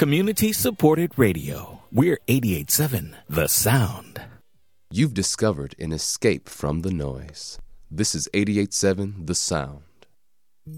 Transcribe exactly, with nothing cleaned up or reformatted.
Community-supported radio. We're eighty-eight point seven The Sound. You've discovered an escape from the noise. This is eighty-eight point seven The Sound.